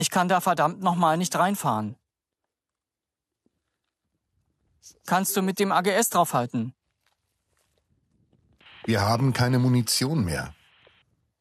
Ich kann da verdammt nochmal nicht reinfahren. Kannst du mit dem AGS draufhalten? Wir haben keine Munition mehr.